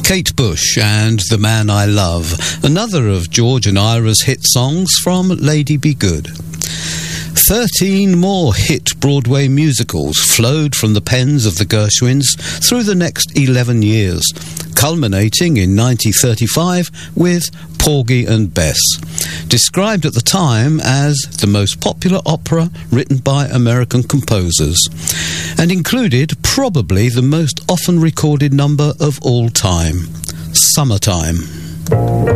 Kate Bush and The Man I Love, another of George and Ira's hit songs from Lady Be Good. 13 more hit Broadway musicals flowed from the pens of the Gershwins through the next 11 years, culminating in 1935 with Porgy and Bess, described at the time as the most popular opera written by American composers, and included probably the most often recorded number of all time, Summertime.